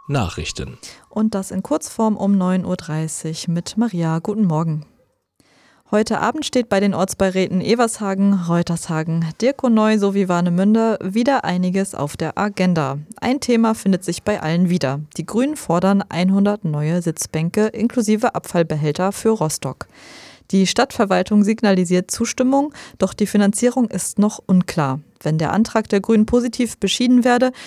Nachrichten. Und das in Kurzform um 9.30 Uhr mit Maria. Guten Morgen. Heute Abend steht bei den Ortsbeiräten Evershagen, Reutershagen, Dirkonoy sowie Warnemünde wieder einiges auf der Agenda. Ein Thema findet sich bei allen wieder. Die Grünen fordern 100 neue Sitzbänke inklusive Abfallbehälter für Rostock. Die Stadtverwaltung signalisiert Zustimmung, doch die Finanzierung ist noch unklar. Wenn der Antrag der Grünen positiv beschieden werde,